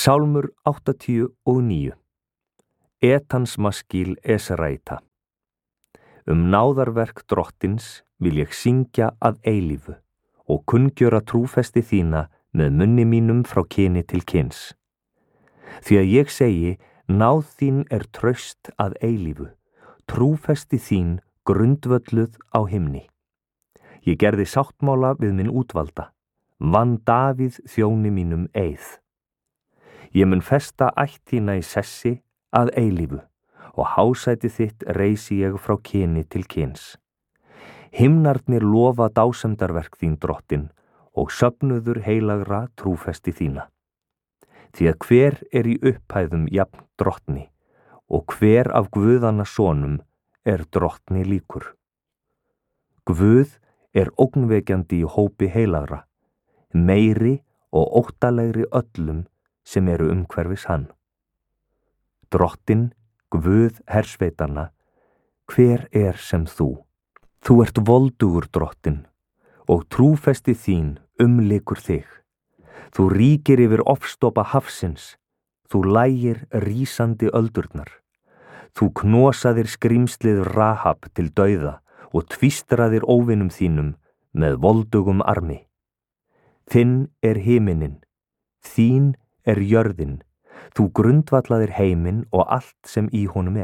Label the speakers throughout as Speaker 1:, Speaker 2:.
Speaker 1: Sálmur 89. Etans maskíl Esraita. Náðarverk drottins vil ég syngja að eilífu og kunngjöra trúfesti þína með munni mínum frá kyni til kyns. Því að ég segi, náð þín traust að eilífu, trúfesti þín grundvölluð á himni. Ég gerði sáttmála við minn útvalda, vann Davíð þjóni mínum eið. Ég mun festa ætt þína í sessi að eilífu og hásæti þitt reisi ég frá kyni til kyns. Himnarnir lofa dásemdarverk þín drottin og söfnuður heilagra trúfesti þína. Því að hver í upphæðum jafn drottni og hver af guðanna sonum drottni líkur. Guð ógnvekjandi í hópi heilagra, meiri og óttalegri öllum sem umhverfis hann. Drottin, Guð hersveitanna, hver sem þú? Þú voldugur drottin og trúfesti þín umlykur þig. Þú ríkir yfir ofstopa hafsins, þú lægir rísandi öldurnar. Þú knosaðir skrímslið Rahab til dauða og tvístraðir óvinum þínum með voldugum armi. Þinn himinin, þín jörðin, þú grundvallaðir heiminn og allt sem í honum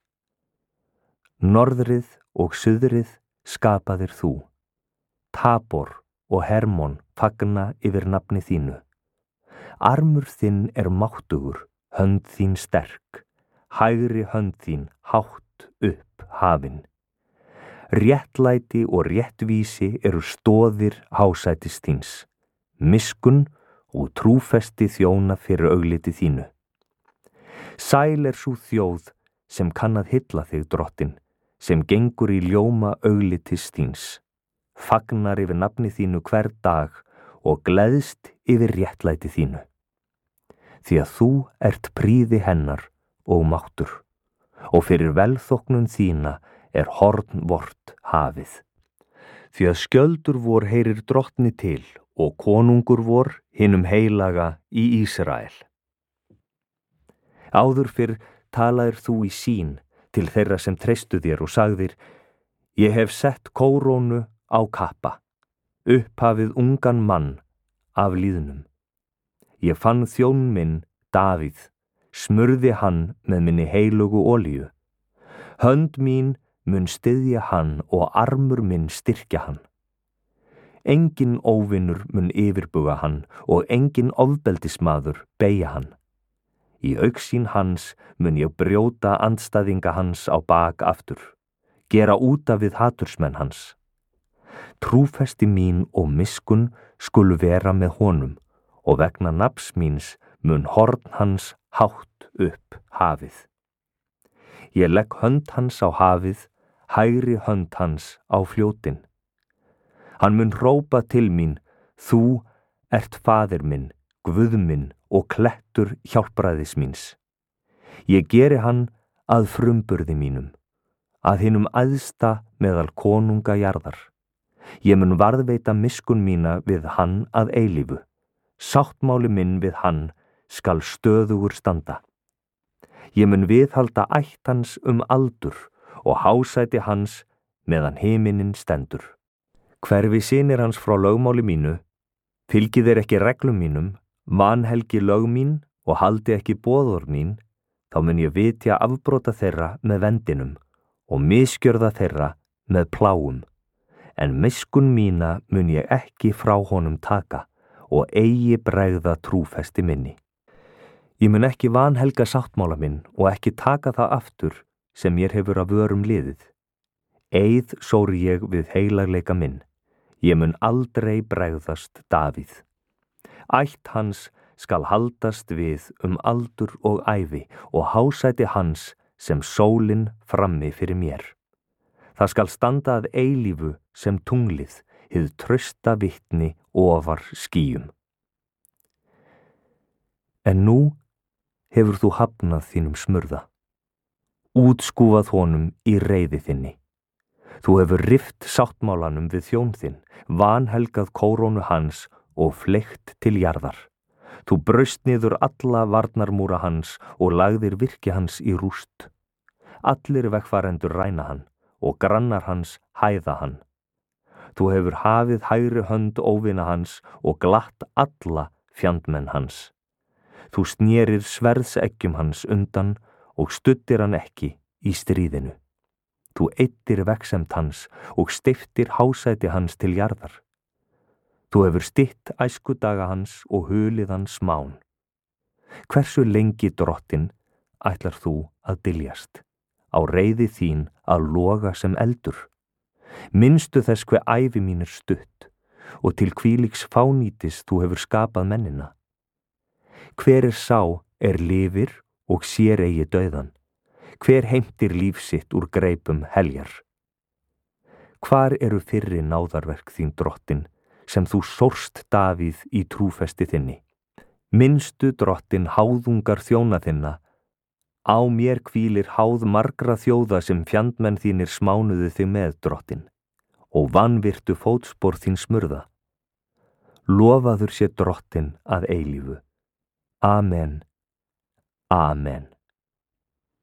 Speaker 1: Norðrið og suðrið skapaðir þú. Tabor og Hermon fagna yfir nafni þínu. Armur þinn máttugur, hönd þín sterk, hægri hönd þín hátt upp hafin. Réttlæti og réttvísi stoðir hásætis þíns, miskunn og trúfesti þjóna fyrir augliti þínu. Sæl sú þjóð sem kann að hylla þig, drottin, sem gengur í ljóma auglitis þíns, fagnar yfir nafni þínu hver dag og gleðst yfir réttlæti þínu. Því að þú prýði hennar og máttur, og fyrir velþóknun þína horn vort hafið. Því að skjöldur vor heyrir drottni til og konungur vor hinum heilaga í Ísrael. Áður fyrr talaðir þú í sýn til þeirra sem treystu þér og sagðir, ég hef sett kórónu á kappa, upphafið ungan mann af líðnum. Ég fann þjón minn, Davíð, smurði hann með minni heilugu olíu. Hönd mín mun styðja hann og armur minn styrkja hann. Engin óvinur mun yfirbuga hann og engin ofbeldismaður beygja hann. Í augsýn hans mun ég brjóta andstæðinga hans á bak aftur, gera úta við hatursmenn hans. Trúfesti mín og miskunn skulu vera með honum og vegna nafns míns mun horn hans hátt upp hafið. Ég legg hönd hans á hafið, hægri hönd hans á fljótin. Hann mun hrópa til mín, þú faðir minn, Guð minn og klettur hjálpræðis míns. Ég geri hann að frumburði mínum, að hinum æðsta meðal konunga jarðar. Ég mun varðveita miskunn mína við hann að eilífu. Sáttmáli minn við hann skal stöðugur standa. Ég mun viðhalda ætt hans aldur og hásæti hans meðan himinin stendur. Hverfi synir hans frá lögmáli mínu, fylgi þeir ekki reglum mínum, vanhelgi lög mín og haldi ekki boðorð mín, þá mun ég vitja afbrota þeirra með vendinum og misgjörða þeirra með pláum. En miskunn mína mun ég ekki frá honum taka og eigi bregða trúfesti minni. Ég mun ekki vanhelga sáttmála minn og ekki taka það aftur sem mér hefur af vörum liðið. Eið sóri ég við heilagleika minn. Ég mun aldrei bregðast Davíð. Ætt hans skal haldast við aldur og ævi og hásæti hans sem sólin frammi fyrir mér. Það skal standa að eilífu sem tunglið, hið trausta vitni ofar skýjum. En nú hefur þú hafnað þínum smurða, útskúfað honum í reiði þinni. Þú hefur rift sáttmálanum við þjón þinn, vanhelgað kórónu hans og fleygt til jarðar. Þú braust niður alla varnarmúra hans og lagðir virki hans í rúst. Allir vegfarendur ræna hann og grannar hans hæða hann. Þú hefur hafið hægri hönd óvina hans og glatt alla fjandmenn hans. Þú snérir sverðseggjum hans undan og studdir hann ekki í stríðinu. Þú eyddir vegsemd hans og steyptir hásæti hans til jarðar. Þú hefur stytt æskudaga hans og hulið hann smán. Hversu lengi, Drottinn, ætlar þú að dyljast? Á reiði þín að loga sem eldur? Minnstu þess hve ævi mín stutt og til hvílíks fánýtis þú hefur skapað mennina. Hver sá lifir og sér eigi dauðan? Hver heimtir líf sitt úr greipum heljar? Hvar eru fyrri náðarverk þín, Drottinn, sem þú sórst Davíð í trúfesti þinni? Minnstu, Drottinn, háðungar þjóna þinna. Á mér hvílir háð margra þjóða sem fjandmenn þínir smánuðu þig með, Drottinn, og vanvirtu fótspor þín smurða. Lofaður sé Drottinn að eilífu. Amen. Amen.